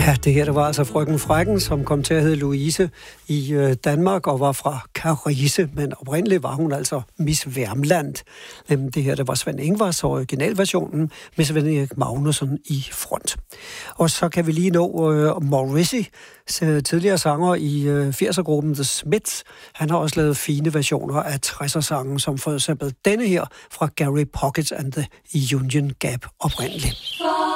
Ja, det her, det var altså Frøken Frækken, som kom til at hedde Louise i Danmark og var fra Karise, men oprindeligt var hun altså Miss Værmland. Det her, det var Svend Ingvars originalversionen med Svend Erik Magnusson i front. Og så kan vi lige nå Morrissey, tidligere sanger i 80'er-gruppen The Smiths. Han har også lavet fine versioner af 60'er-sangen, som for eksempel denne her fra Gary Pocket and the Union Gap oprindeligt.